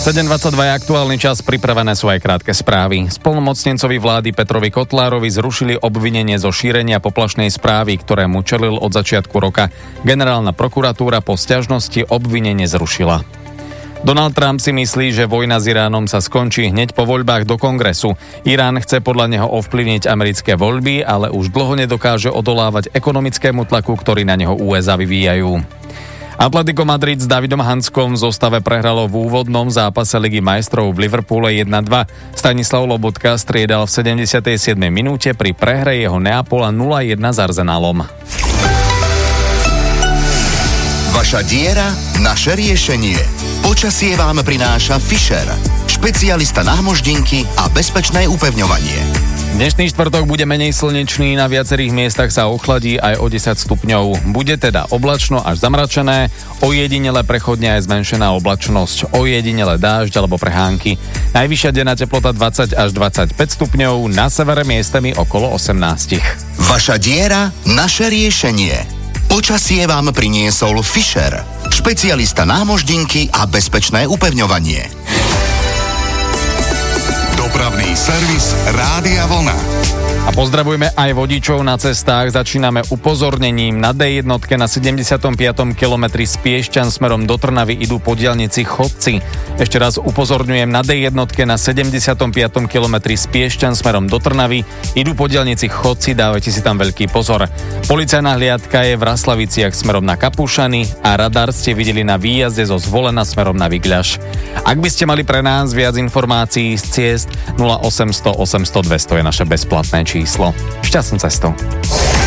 7.22 je aktuálny čas, pripravené sú aj krátke správy. Splnomocnencovi vlády Petrovi Kotlárovi zrušili obvinenie zo šírenia poplašnej správy, ktorému čelil od začiatku roka. Generálna prokuratúra po sťažnosti obvinenie zrušila. Donald Trump si myslí, že vojna s Iránom sa skončí hneď po voľbách do kongresu. Irán chce podľa neho ovplyvniť americké voľby, ale už dlho nedokáže odolávať ekonomickému tlaku, ktorý na neho USA vyvíjajú. Atletico Madrid s Davidom Hanskom v zostave prehralo v úvodnom zápase Ligy majstrov v Liverpoole 1-2. Stanislav Lobotka striedal v 77. minúte pri prehre jeho Neapola 0-1 s Arsenálom. Vaša diera, naše riešenie. Počasie vám prináša Fischer, špecialista na hmoždinky a bezpečné upevňovanie. Dnešný štvrtok bude menej slnečný, na viacerých miestach sa ochladí aj o 10 stupňov. Bude teda oblačno až zamračené, ojedinele prechodne aj zmenšená oblačnosť, ojedinele dážď alebo prehánky. Najvyššia denná teplota 20 až 25 stupňov, na severe miestami okolo 18. Vaša diera, naše riešenie. Počasie vám priniesol Fischer, špecialista na hmoždinky a bezpečné upevňovanie. Dopravný servis Rádia Vlna. A pozdravujeme aj vodičov na cestách. Začíname upozornením. Na D1 na 75. kilometri z Piešťan smerom do Trnavy idú po diaľnici chodci. Ešte raz upozorňujem, na D1 na 75. kilometri z Piešťan smerom do Trnavy idú po diaľnici chodci, dávajte si tam veľký pozor. Policajná hliadka je v Raslaviciach smerom na Kapušany a radar ste videli na výjazde zo Zvolena smerom na Vigľaš. Ak by ste mali pre nás viac informácií z ciest, 0800 800 200 je naše bezplatné číslo. Šťastnú cestu.